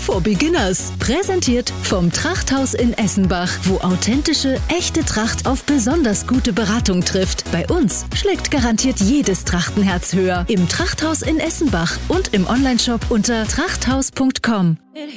for Beginners. Präsentiert vom Trachthaus in Essenbach, wo authentische, echte Tracht auf besonders gute Beratung trifft. Bei uns schlägt garantiert jedes Trachtenherz höher. Im Trachthaus in Essenbach und im Onlineshop unter trachthaus.com.